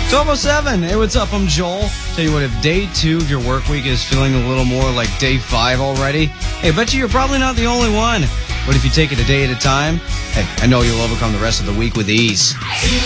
12:07. Hey, what's up? I'm Joel. Tell you what, if day 2 of your work week is feeling a little more like day 5 already, hey, I bet you're probably not the only one. But if you take it a day at a time, hey, I know you'll overcome the rest of the week with ease.